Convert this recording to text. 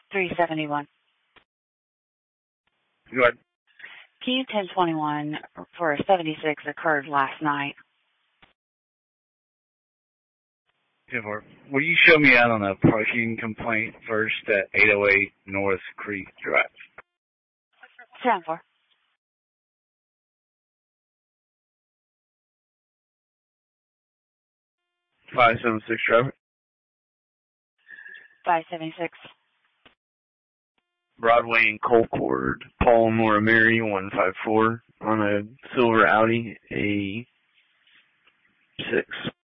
371. Go ahead. Key 1021 for a 76 occurred last night. 10-4. Will you show me out on a parking complaint first at 808 North Creek Drive? 10-4. 576 traffic. 576. Broadway and Colcord. Paul and Laura Mary, 154 on a silver Audi A6.